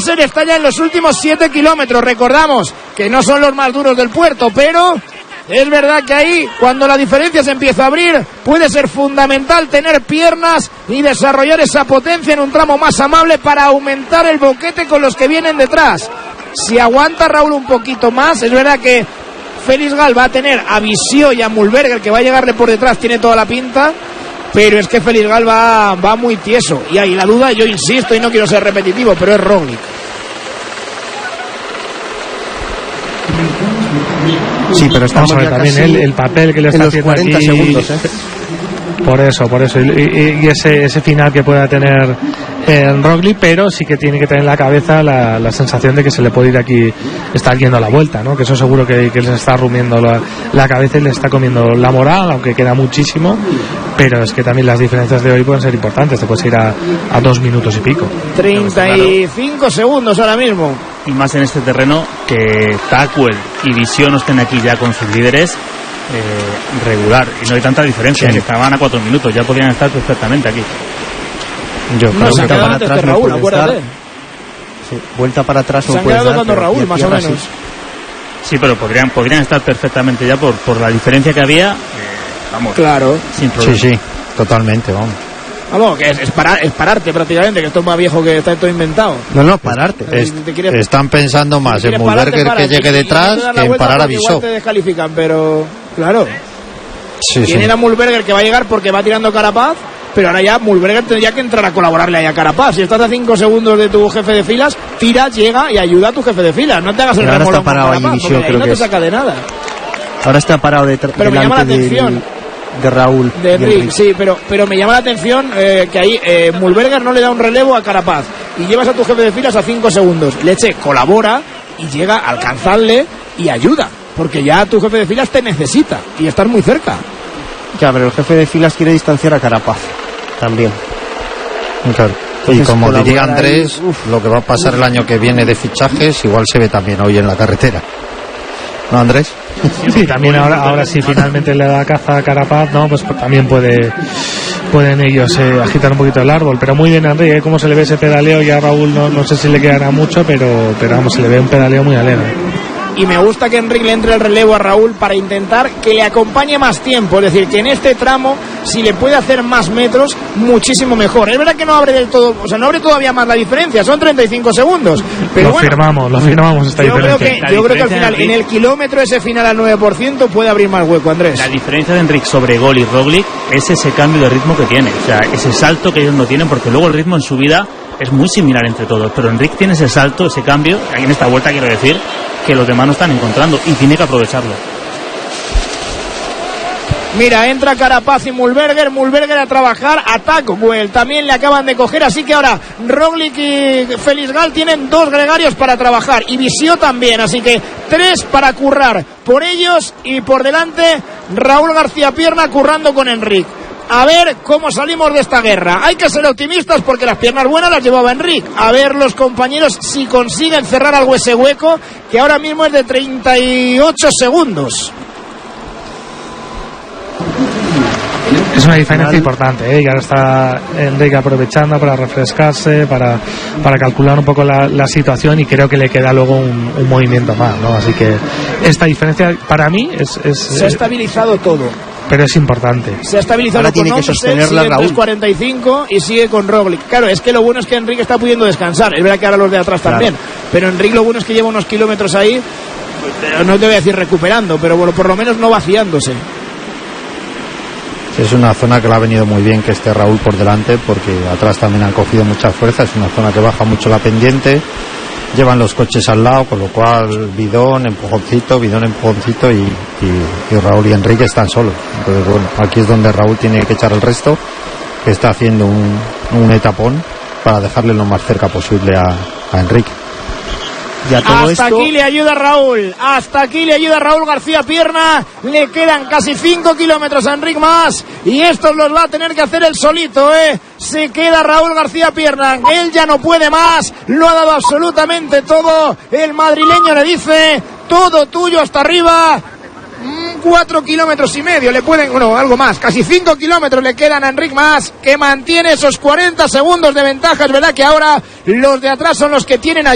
Fraser está ya en los últimos 7 kilómetros. Recordamos que no son los más duros del puerto, pero es verdad que ahí, cuando la diferencia se empieza a abrir, puede ser fundamental tener piernas y desarrollar esa potencia en un tramo más amable para aumentar el boquete con los que vienen detrás. Si aguanta Raúl un poquito más, es verdad que Félix Gal va a tener a Visió y a Mühlberger, que va a llegarle por detrás, tiene toda la pinta, pero es que Félix Gal va muy tieso. Y ahí la duda, yo insisto y no quiero ser repetitivo, pero es Roglic. Sí, pero estamos también el papel que le está haciendo 40 aquí, segundos, por eso y ese final que pueda tener en Roglic, pero sí que tiene que tener en la cabeza la sensación de que se le puede ir aquí, estar yendo a la vuelta, ¿no? Que eso seguro que les está rumiendo la cabeza y le está comiendo la moral, aunque queda muchísimo, pero es que también las diferencias de hoy pueden ser importantes. Te puedes ir a 2 minutos y pico, 35 segundos ahora mismo, y más en este terreno, que Tacuel y Visión no estén aquí ya con sus líderes regular, y no hay tanta diferencia, que estaban a 4 minutos, ya podrían estar perfectamente aquí. Yo creo que para atrás Raúl, acuérdate. Sí, vuelta para atrás se han quedado cuando Raúl, más o menos. Sí, pero podrían estar perfectamente ya por la diferencia que había, vamos, claro, sin problema. Sí, totalmente, vamos. Vamos, que es pararte prácticamente, que esto es más viejo, que está todo inventado. No, pararte. Están pensando más en Mühlberger que llegue detrás que en parar a Visió. Igual te descalifican, pero claro. Tienen a Mühlberger que va a llegar porque va tirando Carapaz, pero ahora ya Mühlberger tendría que entrar a colaborarle ahí a Carapaz. Si estás a 5 segundos de tu jefe de filas, tira, llega y ayuda a tu jefe de filas. No te hagas el remolón con Carapaz, porque ahí no te saca de nada. Ahora está parado pero me llama la atención de Raúl, de Enric, sí, pero me llama la atención que ahí Mühlberger no le da un relevo a Carapaz y llevas a tu jefe de filas a 5 segundos. Leche colabora y llega a alcanzarle y ayuda, porque ya tu jefe de filas te necesita y estás muy cerca. Ya, pero el jefe de filas quiere distanciar a Carapaz también. Claro. Y como diría Andrés, lo que va a pasar el año que viene de fichajes igual se ve también hoy en la carretera, ¿no, Andrés? Sí, también ahora si finalmente le da caza a Carapaz, no, pues también pueden ellos agitar un poquito el árbol. Pero muy bien, Enrique, cómo se le ve ese pedaleo. Ya a Raúl no sé si le quedará mucho, pero vamos, se le ve un pedaleo muy alegre. Y me gusta que Enric le entre el relevo a Raúl para intentar que le acompañe más tiempo. Es decir, que en este tramo, si le puede hacer más metros, muchísimo mejor. Es verdad que no abre del todo, o sea, no abre todavía más la diferencia, son 35 segundos. Pero lo firmamos esta diferencia. Yo creo que al final, en el kilómetro ese final al 9%, puede abrir más hueco, Andrés. La diferencia de Enric sobre Gol y Roglic es ese cambio de ritmo que tiene. O sea, ese salto que ellos no tienen, porque luego el ritmo en su vida es muy similar entre todos. Pero Enric tiene ese salto, ese cambio, aquí en esta vuelta quiero decir, que los demás no están encontrando, y tiene que aprovecharlo. Mira, entra Carapaz y Mühlberger a trabajar, a Tacuel también le acaban de coger, así que ahora Roglic y Félix Gal tienen 2 gregarios para trabajar, y Visió también, así que 3 para currar por ellos, y por delante Raúl García Pierna currando con Enric. A ver cómo salimos de esta guerra. Hay que ser optimistas porque las piernas buenas las llevaba Enric. A ver los compañeros si consiguen cerrar algo ese hueco, que ahora mismo es de 38 segundos. Es una diferencia importante, y ahora está Enric aprovechando para refrescarse, para calcular un poco la situación, y creo que le queda luego un movimiento más, ¿no? Así que esta diferencia para mí se ha estabilizado todo. Pero es importante. Se ha estabilizado. Ahora tiene que sostenerla Raúl. 3:45 y sigue con Roglic. Claro, es que lo bueno es que Enric está pudiendo descansar. Es verdad que ahora los de atrás también. Pero Enric lo bueno es que lleva unos kilómetros ahí, no te voy a decir recuperando, pero bueno, por lo menos no vaciándose. Es una zona que le ha venido muy bien que esté Raúl por delante, porque atrás también han cogido mucha fuerza. Es una zona que baja mucho la pendiente. Llevan los coches al lado, con lo cual bidón, empujoncito y Raúl y Enrique están solos. Entonces, bueno, aquí es donde Raúl tiene que echar el resto, que está haciendo un etapón para dejarle lo más cerca posible a Enrique. Aquí le ayuda Raúl. Hasta aquí le ayuda Raúl García Pierna. Le quedan casi 5 kilómetros a Enric más, y estos los va a tener que hacer él solito, Se queda Raúl García Pierna. Él ya no puede más. Lo ha dado absolutamente todo. El madrileño le dice: todo tuyo hasta arriba. 4 kilómetros y medio le pueden, bueno, algo más, casi 5 kilómetros le quedan a Enric Mas, que mantiene esos 40 segundos de ventaja. Es verdad que ahora los de atrás son los que tienen